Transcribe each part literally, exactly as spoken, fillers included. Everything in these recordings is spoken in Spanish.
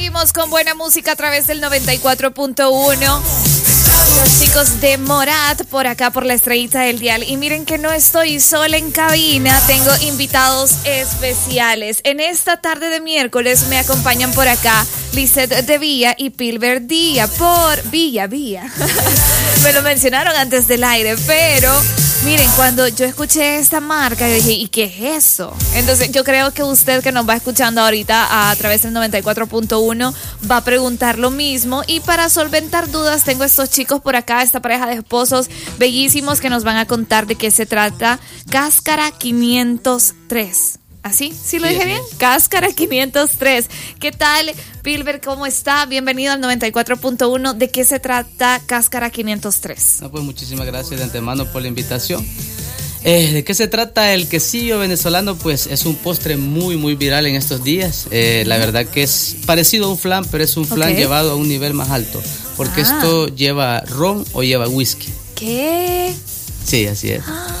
seguimos con buena música a través del noventa y cuatro punto uno. Los chicos de Morat por acá por la estrellita del dial. Y miren que no estoy sola en cabina, tengo invitados especiales. En esta tarde de miércoles me acompañan por acá Lizeth de Villa y Pilber Díaz por Villa Villa. Me lo mencionaron antes del aire, pero miren, cuando yo escuché esta marca, yo dije, ¿y qué es eso? Entonces yo creo que usted que nos va escuchando ahorita a través del noventa y cuatro punto uno va a preguntar lo mismo. Y para solventar dudas tengo estos chicos por acá, esta pareja de esposos bellísimos que nos van a contar de qué se trata Cáscara quinientos tres. ¿Así? ¿Sí lo dije bien? Cáscara quinientos tres. ¿Qué tal, Pilber? ¿Cómo está? Bienvenido al noventa y cuatro punto uno. ¿De qué se trata Cáscara quinientos tres? No, pues muchísimas gracias de antemano por la invitación. Eh, ¿De qué se trata el quesillo venezolano? Pues es un postre muy, muy viral en estos días. Eh, la verdad que es parecido a un flan, pero es un flan okay. llevado a un nivel más alto. Porque ah. esto lleva ron o lleva whisky. ¿Qué? Sí, así es. Ah.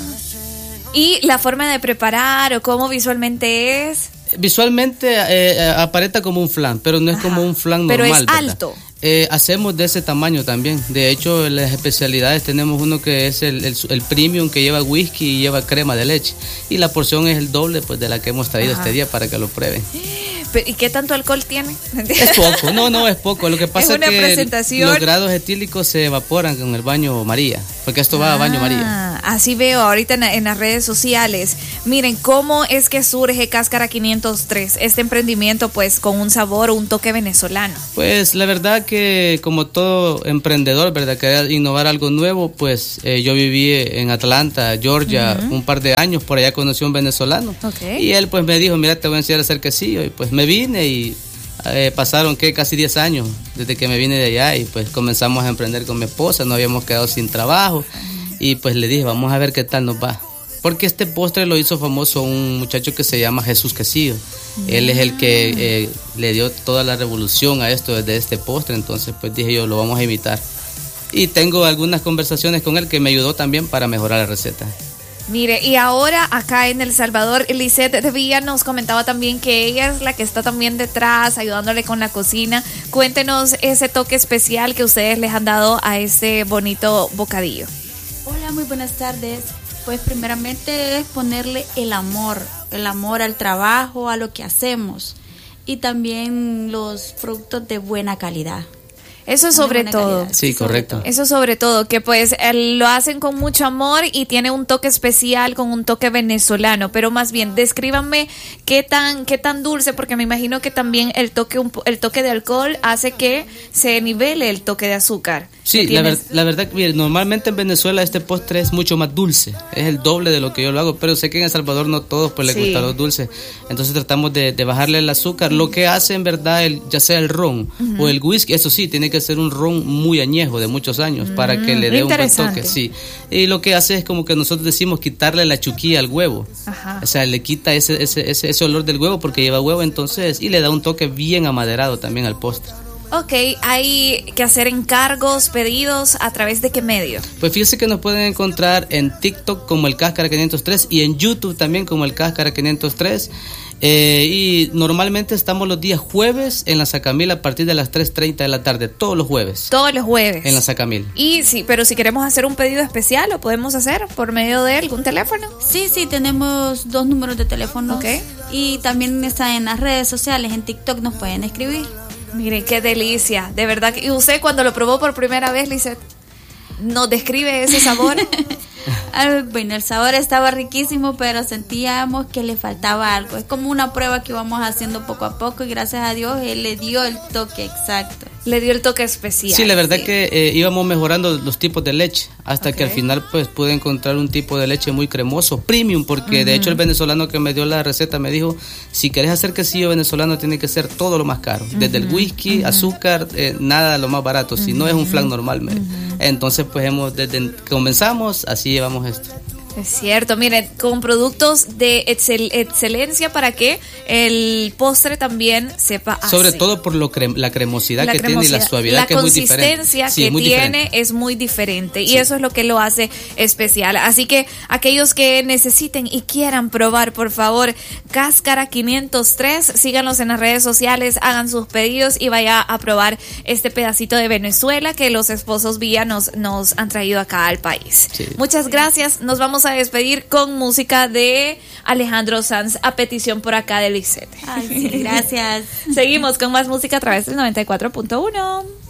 ¿Y la forma de preparar o cómo visualmente es? Visualmente eh, aparenta como un flan, pero no es Ajá. como un flan normal. Pero es ¿verdad? alto. Eh, hacemos de ese tamaño también. De hecho, en las especialidades tenemos uno que es el, el, el premium, que lleva whisky y lleva crema de leche. Y la porción es el doble pues, de la que hemos traído Ajá. este día para que lo prueben. ¿Y qué tanto alcohol tiene? Es poco, no, no, es poco. Lo que pasa es, es que presentación. los grados etílicos se evaporan con el baño María, porque esto va ah, a baño María. Así veo ahorita en, en las redes sociales. Miren, ¿cómo es que surge Cáscara quinientos tres? Este emprendimiento pues con un sabor o un toque venezolano. Pues la verdad que como todo emprendedor, ¿verdad? Quería innovar algo nuevo, pues eh, yo viví en Atlanta, Georgia, uh-huh. un par de años, por allá conocí a un venezolano. Okay. Y él pues me dijo, mira, te voy a enseñar a hacer quesillo. Y pues me vine y eh, pasaron que casi diez años desde que me vine de allá y pues comenzamos a emprender con mi esposa, nos habíamos quedado sin trabajo y pues le dije, vamos a ver qué tal nos va. Porque este postre lo hizo famoso un muchacho que se llama Jesús Quesillo. Mm. Él es el que eh, le dio toda la revolución a esto desde este postre, entonces pues dije yo, lo vamos a imitar. Y tengo algunas conversaciones con él que me ayudó también para mejorar la receta. Mire, y ahora acá en El Salvador, Lizeth de Villa nos comentaba también que ella es la que está también detrás, ayudándole con la cocina. Cuéntenos ese toque especial que ustedes les han dado a ese bonito bocadillo. Hola, muy buenas tardes. Pues primeramente es ponerle el amor, el amor al trabajo, a lo que hacemos y también los productos de buena calidad. Eso sobre todo. Sí, correcto. Eso sobre todo, que pues eh, lo hacen con mucho amor y tiene un toque especial, con un toque venezolano. Pero más bien, descríbanme qué tan qué tan dulce, porque me imagino que también el toque el toque de alcohol hace que se nivele el toque de azúcar. Sí, la, ver, la verdad que normalmente en Venezuela este postre es mucho más dulce, es el doble de lo que yo lo hago, pero sé que en El Salvador no todos pues les sí. gustan los dulces, entonces tratamos de, de bajarle el azúcar. Lo que hace en verdad, el, ya sea el ron uh-huh. o el whisky, eso sí, tiene que ser un ron muy añejo de muchos años uh-huh. para que le dé un buen toque. Sí. Y lo que hace es como que nosotros decimos quitarle la chuquilla al huevo, Ajá. o sea, le quita ese, ese, ese, ese olor del huevo porque lleva huevo entonces y le da un toque bien amaderado también al postre. Ok, hay que hacer encargos, pedidos, ¿a través de qué medio? Pues fíjense que nos pueden encontrar en TikTok como el Cáscara quinientos tres y en YouTube también como el Cáscara quinientos tres. Eh, y normalmente estamos los días jueves en la Sacamil a partir de las tres treinta de la tarde, todos los jueves. Todos los jueves. En la Sacamil. Y sí, pero si queremos hacer un pedido especial, ¿lo podemos hacer por medio de algún teléfono? Sí, sí, tenemos dos números de teléfono. Ok. Y también está en las redes sociales, en TikTok nos pueden escribir. Mire, qué delicia, de verdad. ¿Y usted cuando lo probó por primera vez, Lizeth, nos describe ese sabor? Bueno, el sabor estaba riquísimo, pero sentíamos que le faltaba algo. Es como una prueba que vamos haciendo poco a poco y gracias a Dios él le dio el toque exacto. Le dio el toque especial. Sí, la verdad sí. que eh, íbamos mejorando los tipos de leche hasta okay. que al final pues pude encontrar un tipo de leche muy cremoso, premium, porque uh-huh. de hecho el venezolano que me dio la receta me dijo, si querés hacer quesillo venezolano tiene que ser todo lo más caro, uh-huh. desde el whisky, uh-huh. azúcar, eh, nada lo más barato, uh-huh. si no es un flan normal. Uh-huh. Entonces pues hemos desde que comenzamos así llevamos esto. Es cierto, miren, con productos de excel, excelencia para que el postre también sepa así. Sobre todo por lo cre la cremosidad la que cremosidad. tiene y la suavidad la que es muy diferente. La consistencia sí, que muy tiene diferente. es muy diferente Sí. y eso es lo que lo hace especial. Así que aquellos que necesiten y quieran probar, por favor, Cáscara quinientos tres, síganlos en las redes sociales, hagan sus pedidos y vaya a probar este pedacito de Venezuela que los esposos Villa nos, nos han traído acá al país. Sí. Muchas gracias, nos vamos a despedir con música de Alejandro Sanz a petición por acá de Lisette. Ay, sí, gracias. Seguimos con más música a través del noventa y cuatro punto uno.